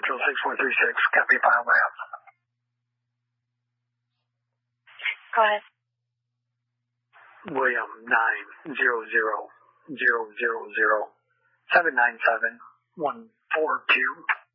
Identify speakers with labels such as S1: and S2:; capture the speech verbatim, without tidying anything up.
S1: Central six four three six, copy file lab.
S2: Go ahead.
S1: William, nine zero zero zero zero zero seven nine seven one four two.